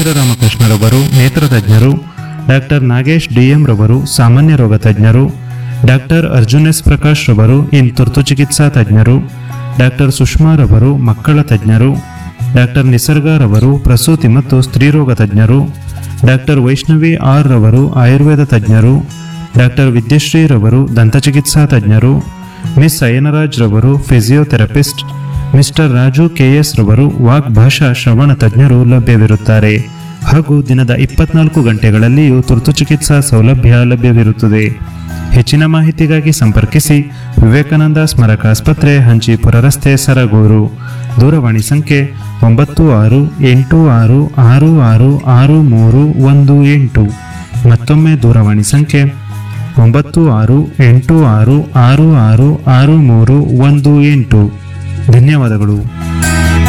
ಹರಿಹರ ರಾಮಕೃಷ್ಣರವರು ನೇತ್ರ ತಜ್ಞರು, doctor Nagesh DM ರವರು ಸಾಮಾನ್ಯ ರೋಗ ತಜ್ಞರು, ಡಾಕ್ಟರ್ ಅರ್ಜುನ್ ಎಸ್ ಪ್ರಕಾಶ್ ರವರು ತುರ್ತು ಚಿಕಿತ್ಸಾ ತಜ್ಞರು, ಡಾಕ್ಟರ್ ಸುಷ್ಮಾ ರವರು ಮಕ್ಕಳ ತಜ್ಞರು, ಡಾಕ್ಟರ್ ನಿಸರ್ಗ ರವರು ಪ್ರಸೂತಿ ಮತ್ತು ಸ್ತ್ರೀರೋಗ ತಜ್ಞರು, ಡಾಕ್ಟರ್ ವೈಷ್ಣವಿ ಆರ್ ರವರು ಆಯುರ್ವೇದ ತಜ್ಞರು, ಡಾಕ್ಟರ್ ವಿದ್ಯಶ್ರೀ ರವರು ದಂತಚಿಕಿತ್ಸಾ ತಜ್ಞರು, ಮಿಸ್ ಅಯ್ಯನರಾಜ್ ರವರು ಫಿಸಿಯೋಥೆರಪಿಸ್ಟ್, ಮಿಸ್ಟರ್ ರಾಜು ಕೆಎಸ್ ರವರು ವಾಕ್ ಭಾಷಾ ಶ್ರವಣ ತಜ್ಞರು ಲಭ್ಯವಿರುತ್ತಾರೆ. ಹಾಗೂ ದಿನದ 24 ಗಂಟೆಗಳಲ್ಲಿಯೂ ತುರ್ತು ಚಿಕಿತ್ಸಾ ಸೌಲಭ್ಯ ಲಭ್ಯವಿರುತ್ತದೆ. ಹೆಚ್ಚಿನ ಮಾಹಿತಿಗಾಗಿ ಸಂಪರ್ಕಿಸಿ ವಿವೇಕಾನಂದ ಸ್ಮಾರಕ ಆಸ್ಪತ್ರೆ, ಹಂಚಿಪುರ ರಸ್ತೆ, ಸರಗೂರು. ದೂರವಾಣಿ ಸಂಖ್ಯೆ 9686666318. ಮತ್ತೊಮ್ಮೆ ದೂರವಾಣಿ ಸಂಖ್ಯೆ 9686666318. ಧನ್ಯವಾದಗಳು.